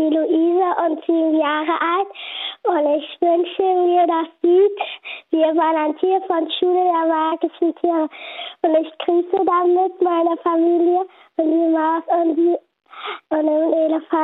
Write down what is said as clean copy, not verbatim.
die Luise und 7 Jahre alt. Und ich wünsche mir das Lied Wir Balancier von Schule der magischen Tiere. Und ich grüße damit meine Familie und die Maus und den Elefant.